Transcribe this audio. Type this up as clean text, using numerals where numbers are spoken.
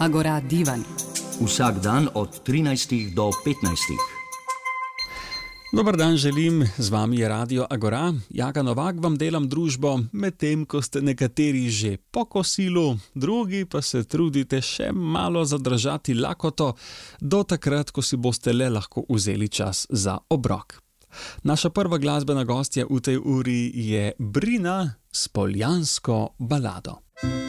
Agora divan. Vsak dan od 13 do 15. Dober dan želim, z vami je Radio Agora. Jaka Novak vam delam družbo, medtem ko ste nekateri že po kosilu, drugi pa se trudite še malo zadržati lakoto, do takrat, ko si boste le lahko vzeli čas za obrok. Naša prva glasbena gostja v tej uri je Brina s Poljansko balado.